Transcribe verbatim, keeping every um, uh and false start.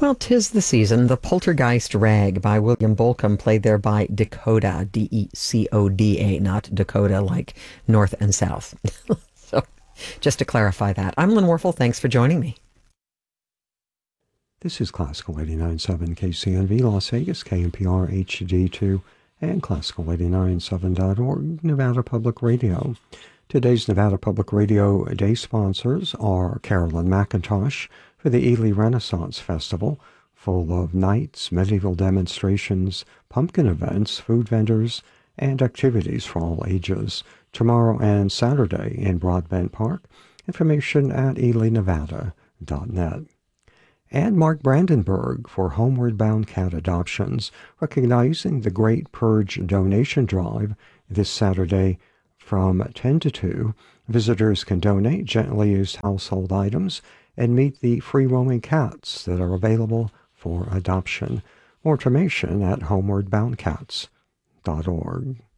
Well, 'tis the season. The Poltergeist Rag by William Bolcom, played there by Dakota, D E C O D A, not Dakota like North and South. So, just to clarify that. I'm Lynn Warfel. Thanks for joining me. This is Classical eighty-nine point seven K C N V Las Vegas, K N P R H D two, and Classical eighty-nine point seven dot org, Nevada Public Radio. Today's Nevada Public Radio Day sponsors are Carolyn McIntosh for the Ely Renaissance Festival, full of nights, medieval demonstrations, pumpkin events, food vendors, and activities for all ages, tomorrow and Saturday in Broadbent Park. Information at ely nevada dot net. And Mark Brandenburg for Homeward Bound Cat Adoptions, recognizing the Great Purge donation drive this Saturday from ten to two. Visitors can donate gently used household items and meet the free-roaming cats that are available for adoption. More information at homeward bound cats dot org.